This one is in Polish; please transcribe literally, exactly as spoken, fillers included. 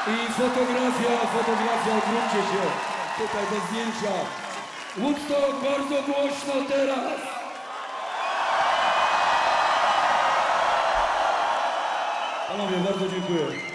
I fotografia, fotografia, odwróćcie się. Tutaj bez zdjęcia. Woodstock, bardzo głośno teraz. Panowie, bardzo dziękuję.